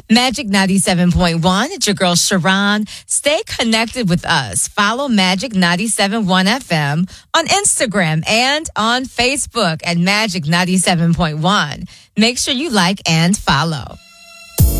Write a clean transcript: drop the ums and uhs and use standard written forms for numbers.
Magic 97.1. It's your girl, Sharon. Stay connected with us. Follow Magic 97.1 FM on Instagram and on Facebook at Magic 97.1. Make sure you like and follow.